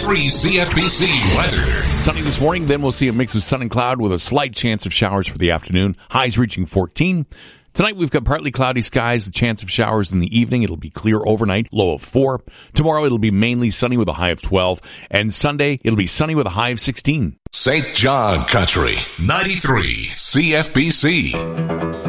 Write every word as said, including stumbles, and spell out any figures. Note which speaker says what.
Speaker 1: ninety-three C F B C weather.
Speaker 2: Sunny this morning, then we'll see a mix of sun and cloud with a slight chance of showers for the afternoon. Highs reaching fourteen. Tonight we've got partly cloudy skies, the chance of showers in the evening. It'll be clear overnight, low of four. Tomorrow it'll be mainly sunny with a high of twelve. And Sunday it'll be sunny with a high of sixteen.
Speaker 1: Saint John Country, ninety-three C F B C.